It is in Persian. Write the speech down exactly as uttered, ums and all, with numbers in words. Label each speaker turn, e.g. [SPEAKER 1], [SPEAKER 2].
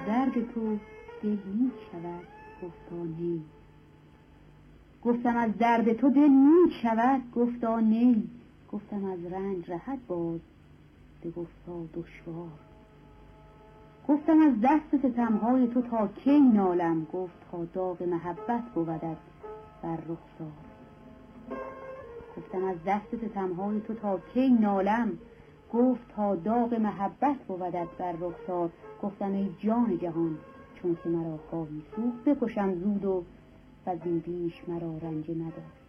[SPEAKER 1] درد تو دل نیک شود گفتا نی. گفتم از درد تو دل نیک شود گفتا نی. گفتم از رنج رهد باز بگفتا دشوار. گفتم از دست ستمهای تو تا کی نالم گفت تا داغ محبت بودت بر رخسار. گفتم از دست ستمهای تو تا کی نالم گفت تا داغ محبت بودت بر رخسار. گفتم ای جان جهان چون که مرا خواهی سوخت بکشم زود و از این بیش مرا رنج مدار.